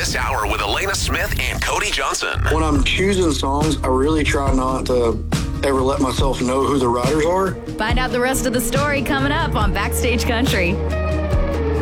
this hour with Elena Smith and Cody Johnson. When I'm choosing songs, I really try not to ever let myself know who the writers are. Find out the rest of the story coming up on Backstage Country.